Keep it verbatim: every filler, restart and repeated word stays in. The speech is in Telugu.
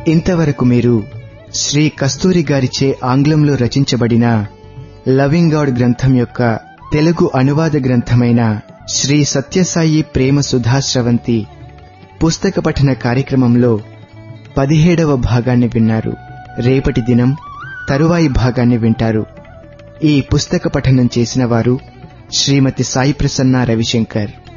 ఇంతవరకు మీరు శ్రీ కస్తూరి గారిచే ఆంగ్లంలో రచించబడిన లవింగ్ గాడ్ గ్రంథం యొక్క తెలుగు అనువాద గ్రంథమైన శ్రీ సత్యసాయి ప్రేమ సుధాస్రవంతి పుస్తక పఠన కార్యక్రమంలో పదిహేడవ భాగాన్ని విన్నారు. రేపటి దినం తరువాయి భాగాన్ని వింటారు. ఈ పుస్తక పఠనం చేసిన వారు శ్రీమతి సాయి ప్రసన్న రవిశంకర్.